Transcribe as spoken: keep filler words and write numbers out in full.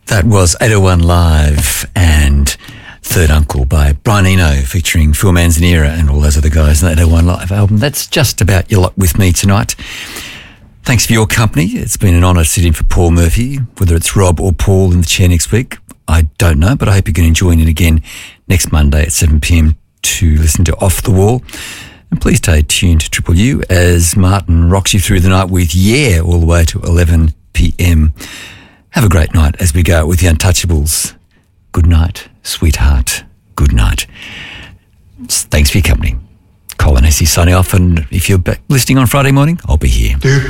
That was eight oh one Live and Third Uncle by Brian Eno featuring Phil Manzanera and all those other guys in that eight oh one Live album. That's just about your lot with me tonight. Thanks for your company. It's been an honour to sit in for Paul Murphy. Whether it's Rob or Paul in the chair next week, I don't know, but I hope you can join in again next Monday at seven p.m. to listen to Off the Wall. And please stay tuned to Triple U as Martin rocks you through the night with Yeah all the way to eleven p.m. Have a great night as we go with the Untouchables. Good night, sweetheart. Good night. Thanks for your company. Colin Hesse signing off, and if you're back listening on Friday morning, I'll be here.